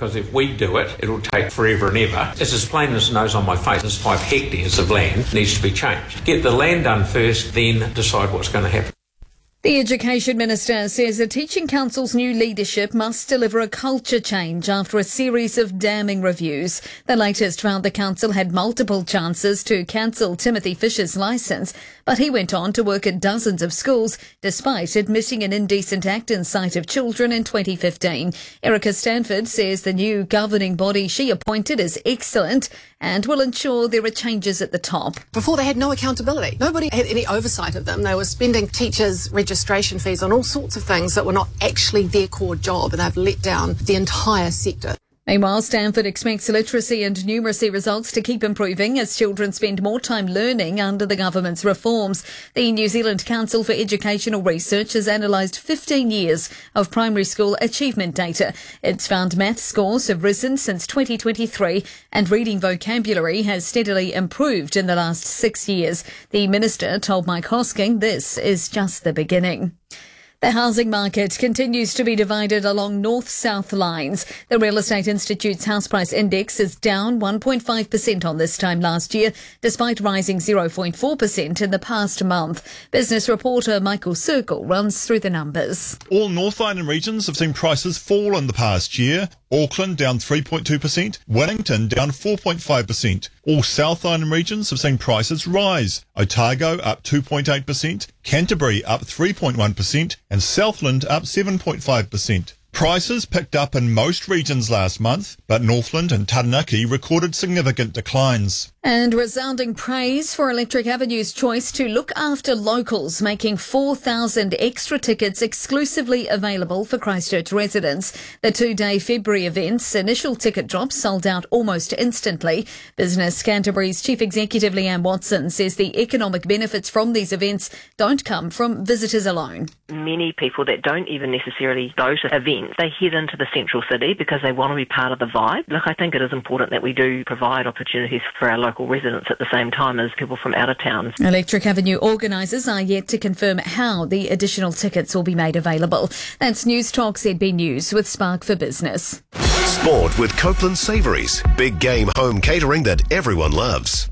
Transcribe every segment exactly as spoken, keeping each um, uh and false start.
because if we do it, it'll take forever and ever. It's as plain as the nose on my face. This five hectares of land needs to be changed. Get the land done first, then decide what's going to happen. The Education Minister says the Teaching Council's new leadership must deliver a culture change after a series of damning reviews. The latest found the council had multiple chances to cancel Timothy Fisher's licence, but he went on to work at dozens of schools despite admitting an indecent act in sight of children in twenty fifteen. Erica Stanford says the new governing body she appointed is excellent and will ensure there are changes at the top. Before, they had no accountability. Nobody had any oversight of them. They were spending teachers' registration fees on all sorts of things that were not actually their core job, and they've let down the entire sector. Meanwhile, Stanford expects literacy and numeracy results to keep improving as children spend more time learning under the government's reforms. The New Zealand Council for Educational Research has analysed fifteen years of primary school achievement data. It's found maths scores have risen since twenty twenty-three and reading vocabulary has steadily improved in the last six years. The minister told Mike Hosking this is just the beginning. The housing market continues to be divided along north-south lines. The Real Estate Institute's house price index is down one point five percent on this time last year, despite rising zero point four percent in the past month. Business reporter Michael Circle runs through the numbers. All North Island regions have seen prices fall in the past year. Auckland down three point two percent, Wellington down four point five percent. All South Island regions have seen prices rise. Otago up two point eight percent, Canterbury up three point one percent and Southland up seven point five percent. Prices picked up in most regions last month, but Northland and Taranaki recorded significant declines. And resounding praise for Electric Avenue's choice to look after locals, making four thousand extra tickets exclusively available for Christchurch residents. The two-day February event's initial ticket drops sold out almost instantly. Business Canterbury's Chief Executive Leanne Watson says the economic benefits from these events don't come from visitors alone. Many people that don't even necessarily go to events, they head into the central city because they want to be part of the vibe. Look, I think it is important that we do provide opportunities for our local residents at the same time as people from out of town. Electric Avenue organisers are yet to confirm how the additional tickets will be made available. That's News Talk Z B News with Spark for Business. Sport with Copeland Savouries. Big game home catering that everyone loves.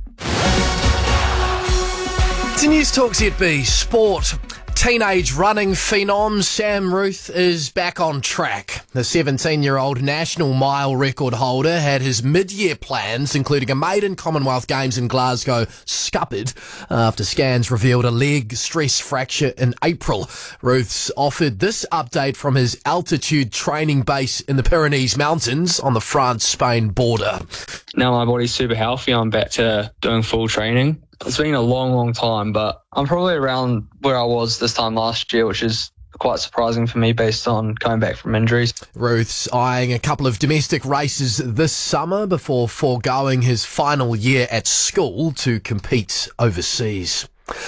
To News Talk Z B Sport. Teenage running phenom Sam Ruth is back on track. The seventeen-year-old national mile record holder had his mid-year plans, including a maiden Commonwealth Games in Glasgow, scuppered after scans revealed a leg stress fracture in April. Ruth's offered this update from his altitude training base in the Pyrenees Mountains on the France-Spain border. Now my body's super healthy, I'm back to doing full training. It's been a long, long time, but I'm probably around where I was this time last year, which is quite surprising for me based on coming back from injuries. Ruth's eyeing a couple of domestic races this summer before foregoing his final year at school to compete overseas.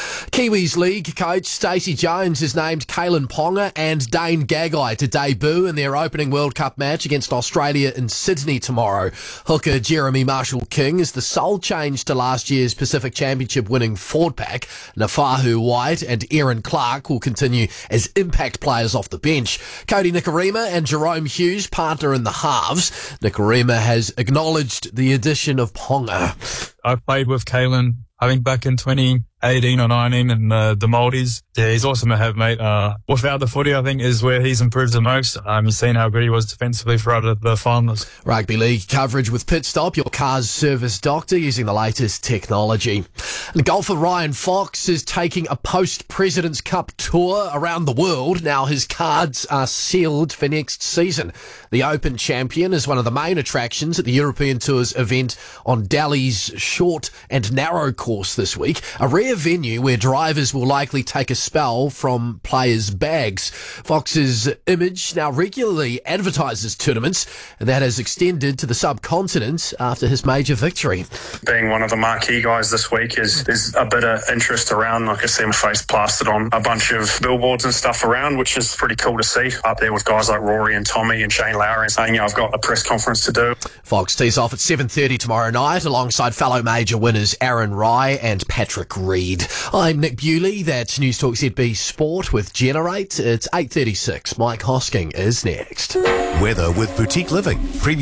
Kiwis League coach Stacey Jones has named Kalen Ponga and Dane Gagai to debut in their opening World Cup match against Australia in Sydney tomorrow. Hooker Jeremy Marshall-King is the sole change to last year's Pacific Championship winning forward pack. Nafahu White and Aaron Clark will continue as impact players off the bench. Cody Nikorima and Jerome Hughes partner in the halves. Nikorima has acknowledged the addition of Ponga. I played with Kalen, I think back in twenty eighteen or nineteen in uh, the Maldives. Yeah, he's awesome to have, mate. Uh, without the footy, I think, is where he's improved the most. Um, you've seen how good he was defensively throughout the, the finals. Rugby League coverage with Pit Stop, your car's service doctor, using the latest technology. And golfer Ryan Fox is taking a post-President's Cup tour around the world. Now his cards are sealed for next season. The Open champion is one of the main attractions at the European Tour's event on Delhi's short and narrow course this week. A rare venue where drivers will likely take a spell from players' bags. Fox's image now regularly advertises tournaments, and that has extended to the subcontinent after his major victory. Being one of the marquee guys this week is, is a bit of interest around. Like I see my face plastered on a bunch of billboards and stuff around, which is pretty cool to see. Up there with guys like Rory and Tommy and Shane Lowry, saying, you know, I've got a press conference to do. Fox tees off at seven thirty tomorrow night alongside fellow major winners Aaron Rye and Patrick Reed. I'm Nick Bewley. That's News Talk Z B Sport with Generate. It's eight thirty-six. Mike Hosking is next. Weather with Boutique Living. Premium